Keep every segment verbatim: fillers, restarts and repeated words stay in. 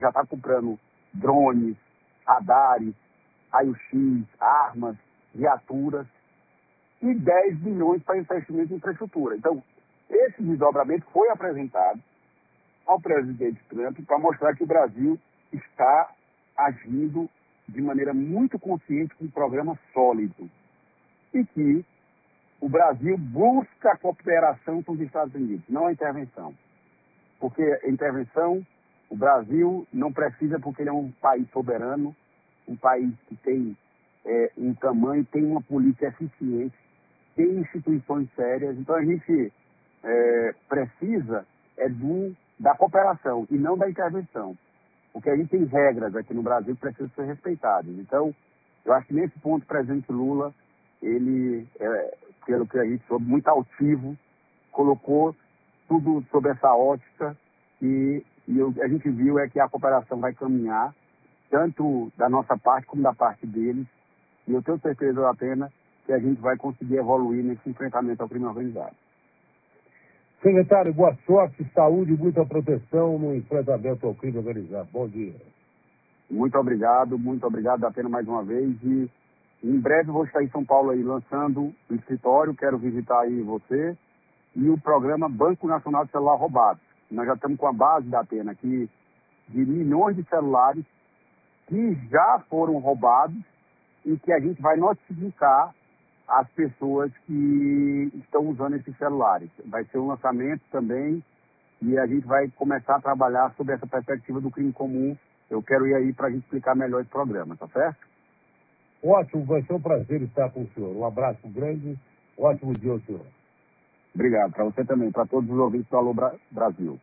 já está comprando drones, radares, raio-x, armas, viaturas e dez bilhões para investimento em infraestrutura. Então, esse desdobramento foi apresentado ao presidente Trump para mostrar que o Brasil está agindo de maneira muito consciente com um programa sólido e que o Brasil busca a cooperação com os Estados Unidos, não a intervenção. Porque a intervenção, o Brasil não precisa, porque ele é um país soberano, um país que tem é, um tamanho, tem uma política eficiente, tem instituições sérias. Então a gente é, precisa é do, da cooperação e não da intervenção. Porque a gente tem regras aqui no Brasil que precisam ser respeitadas. Então, eu acho que nesse ponto o presidente Lula, ele, é, pelo que a gente soube, muito altivo, colocou tudo sob essa ótica e, e o que a gente viu é que a cooperação vai caminhar, tanto da nossa parte como da parte deles, e eu tenho certeza, Atena, que a gente vai conseguir evoluir nesse enfrentamento ao crime organizado. Secretário, boa sorte, saúde e muita proteção no enfrentamento ao crime organizado. Bom dia. Muito obrigado, muito obrigado, Atena, mais uma vez, e em breve vou estar em São Paulo aí lançando o escritório, quero visitar aí você, e o programa Banco Nacional de Celular Roubado. Nós já estamos com a base da Atena aqui de milhões de celulares que já foram roubados e que a gente vai notificar as pessoas que estão usando esses celulares. Vai ser um lançamento também e a gente vai começar a trabalhar sobre essa perspectiva do crime comum. Eu quero ir aí para a gente explicar melhor esse programa, tá certo? Ótimo, vai ser um prazer estar com o senhor. Um abraço grande, ótimo dia ao senhor. Obrigado, para você também, para todos os ouvintes do Alô Bra- Brasil.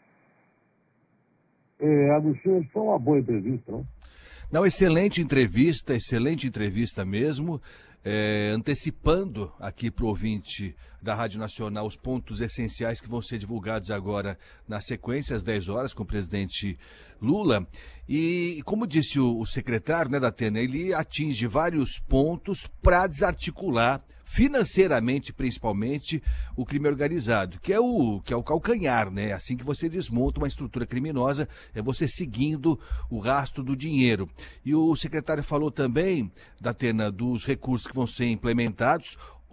É, Agostinho, foi uma boa entrevista, não? Não, excelente entrevista, excelente entrevista mesmo, é, antecipando aqui para o ouvinte da Rádio Nacional os pontos essenciais que vão ser divulgados agora na sequência, às dez horas, com o presidente Lula. E, como disse o, o secretário, né, da Atena, ele atinge vários pontos para desarticular financeiramente, principalmente, o crime organizado, que é o, que é o calcanhar, né? Assim que você desmonta uma estrutura criminosa, é você seguindo o rastro do dinheiro. E o secretário falou também, da Atena, dos recursos que vão ser implementados,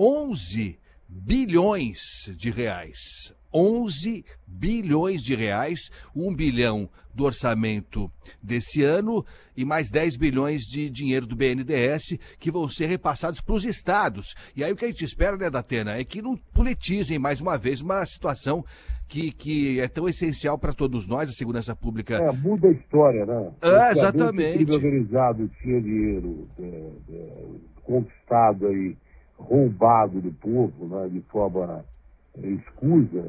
onze bilhões de reais. onze bilhões de reais, um bilhão do orçamento desse ano e mais dez bilhões de dinheiro do B N D E S que vão ser repassados para os estados. E aí o que a gente espera, né, Datena, é que não politizem mais uma vez uma situação que, que é tão essencial para todos nós, a segurança pública. É, muda a história, né? Ah, exatamente. O crime organizado tinha dinheiro é, é, conquistado aí, roubado do povo, né, de forma é, escusa,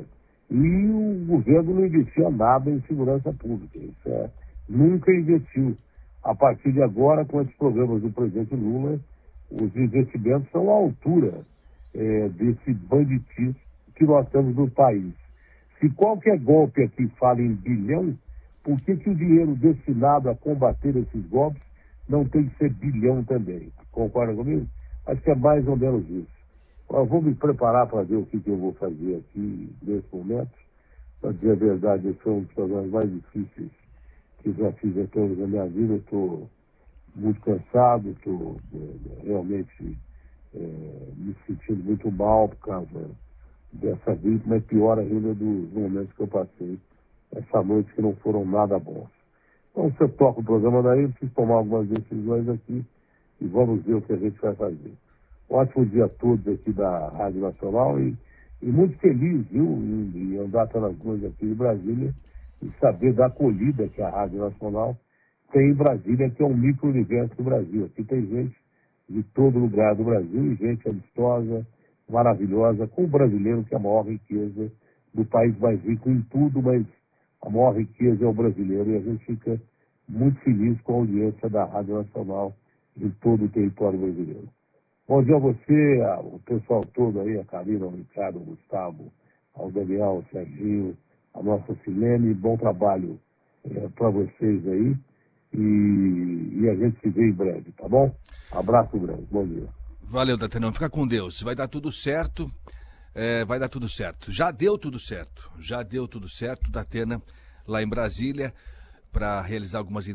e o governo não investia nada em segurança pública. Isso é, nunca investiu. A partir de agora, com esses programas do presidente Lula, os investimentos são à altura é, desse banditismo que nós temos no país. Se qualquer golpe aqui fala em bilhão, por que, que o dinheiro destinado a combater esses golpes não tem que ser bilhão também? Concorda comigo? Acho que é mais ou menos isso. Eu vou me preparar para ver o que, que eu vou fazer aqui nesse momento. Para dizer a verdade, esse foi um dos programas mais difíceis que eu já fiz até hoje na minha vida. Estou muito cansado, estou é, realmente é, me sentindo muito mal por causa dessa vítima, mas pior ainda dos momentos que eu passei essa noite que não foram nada bons. Então, você toca o programa daí, eu preciso tomar algumas decisões aqui e vamos ver o que a gente vai fazer. Ótimo dia a todos aqui da Rádio Nacional e, e muito feliz, viu, em, em andar pelas ruas aqui de Brasília e saber da acolhida que a Rádio Nacional tem em Brasília, que é um micro-universo do Brasil. Aqui tem gente de todo lugar do Brasil e gente amistosa, maravilhosa, com o brasileiro, que é a maior riqueza do país mais rico em tudo, mas a maior riqueza é o brasileiro e a gente fica muito feliz com a audiência da Rádio Nacional em todo o território brasileiro. Bom dia a você, o pessoal todo aí, a Karina, o Ricardo, o Gustavo, ao Daniel, ao Serginho, a nossa Silene. Bom trabalho é, para vocês aí e, e a gente se vê em breve, tá bom? Abraço grande, bom dia. Valeu, Datenão, fica com Deus, vai dar tudo certo, é, vai dar tudo certo. Já deu tudo certo, já deu tudo certo, Datena, lá em Brasília. para realizar algumas